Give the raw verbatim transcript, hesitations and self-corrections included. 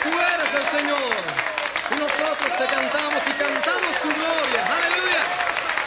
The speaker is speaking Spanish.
Tú eres el Señor y nosotros te cantamos.